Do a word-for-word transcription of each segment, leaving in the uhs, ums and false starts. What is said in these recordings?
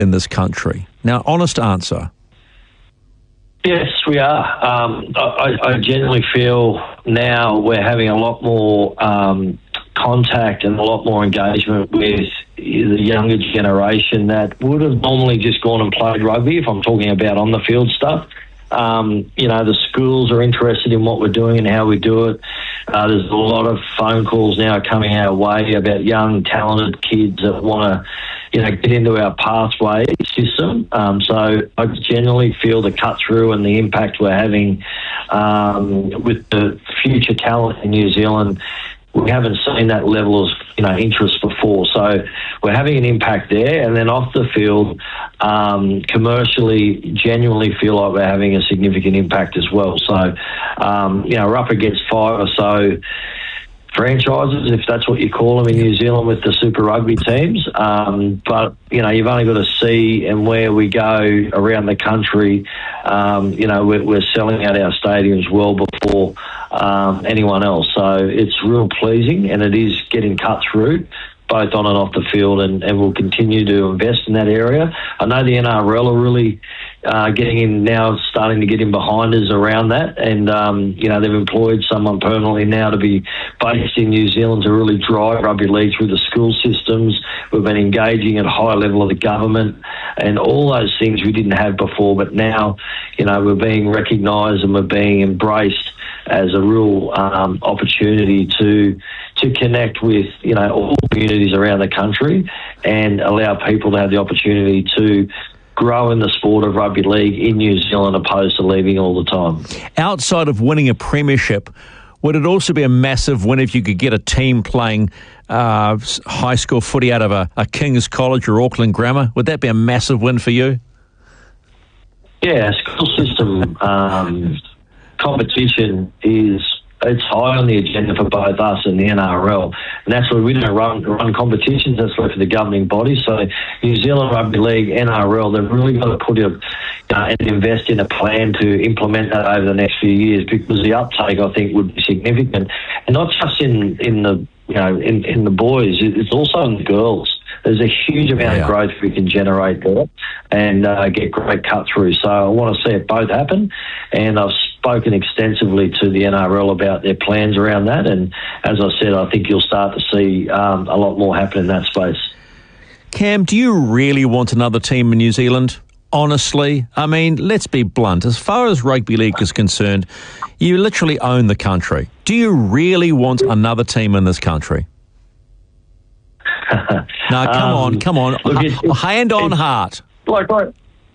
in this country? Now, honest answer. Yes, we are. Um, I, I generally feel now we're having a lot more um, contact and a lot more engagement with the younger generation that would have normally just gone and played rugby, if I'm talking about on the field stuff. Um, you know, the schools are interested in what we're doing and how we do it. Uh, there's a lot of phone calls now coming our way about young, talented kids that want to, you know, get into our pathway system. Um, so I generally feel the cut through and the impact we're having um, with the future talent in New Zealand. We haven't seen that level of, you know, interest before. So we're having an impact there. And then off the field, um, commercially, genuinely feel like we're having a significant impact as well. So, um, you know, we're up against five or so franchises, if that's what you call them in New Zealand, with the Super Rugby teams. Um, but, you know, you've only got to see and where we go around the country. Um, you know, we're, we're selling out our stadiums well before um, anyone else. So it's real pleasing, and it is getting cut through, both on and off the field, and, and we'll continue to invest in that area. I know the N R L are really uh, getting in now, starting to get in behind us around that, and, um, you know, they've employed someone permanently now to be based in New Zealand to really drive rugby league through the school systems. We've been engaging at a high level of the government and all those things we didn't have before, but now, you know, we're being recognised and we're being embraced as a real um, opportunity to to connect with, you know, all communities around the country and allow people to have the opportunity to grow in the sport of rugby league in New Zealand, opposed to leaving all the time. Outside of winning a premiership, would it also be a massive win if you could get a team playing uh, high school footy out of a, a King's College or Auckland Grammar? Would that be a massive win for you? Yeah, school system um, competition is it's high on the agenda for both us and the N R L, and that's why we don't run run competitions. That's for the governing body. So New Zealand Rugby League, N R L, they've really got to put a uh, and invest in a plan to implement that over the next few years, because the uptake, I think, would be significant, and not just in in the you know in, in the boys. It's also in the girls. There's a huge amount yeah. of growth we can generate there and uh, get great cut through. So I want to see it both happen, and I've spoken extensively to the N R L about their plans around that, and as I said, I think you'll start to see um, a lot more happen in that space. Cam, do you really want another team in New Zealand? Honestly, I mean, let's be blunt. As far as rugby league is concerned, you literally own the country. Do you really want another team in this country? No, come um, on, come on. Look, it's, it's, Hand on heart. Like, like,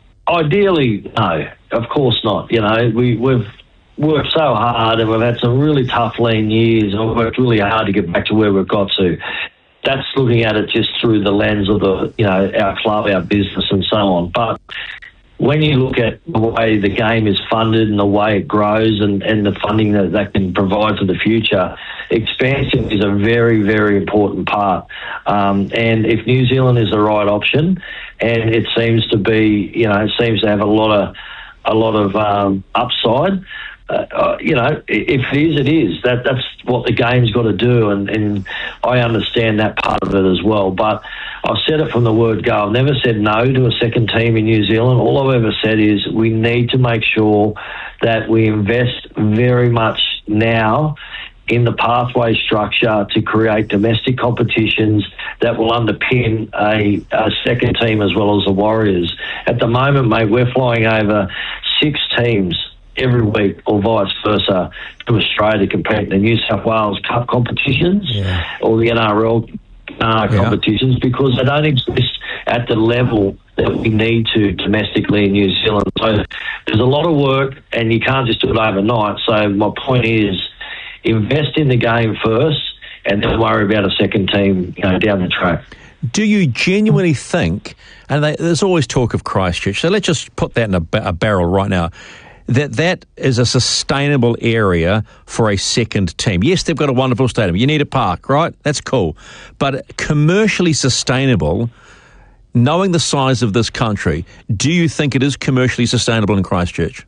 ideally, no, of course not. You know, we, we've worked so hard and we've had some really tough lean years, and we've worked really hard to get back to where we've got to. That's looking at it just through the lens of the, you know, our club, our business and so on. But when you look at the way the game is funded and the way it grows and, and the funding that that can provide for the future, expansion is a very, very important part. Um, and if New Zealand is the right option, and it seems to be, you know, it seems to have a lot of a lot of um, upside. Uh, uh, you know, if it is, it is. That that's what the game's got to do, and, and I understand that part of it as well. But I've said it from the word go. I've never said no to a second team in New Zealand. All I've ever said is we need to make sure that we invest very much now in the pathway structure to create domestic competitions that will underpin a, a second team as well as the Warriors. At the moment, mate, we're flying over six teams every week, or vice versa, to Australia to compete in the New South Wales Cup competitions yeah. or the N R L uh, yeah. competitions, because they don't exist at the level that we need to domestically in New Zealand. So there's a lot of work, and you can't just do it overnight. So my point is, invest in the game first, and then worry about a second team, you know, down the track. Do you genuinely think, and they, there's always talk of Christchurch, so let's just put that in a, a barrel right now, that that is a sustainable area for a second team? Yes, they've got a wonderful stadium. You need a park, right? That's cool. But commercially sustainable, knowing the size of this country, do you think it is commercially sustainable in Christchurch?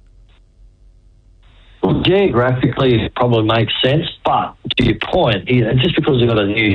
Well, geographically, it probably makes sense, but to your point, you know, just because they've got a new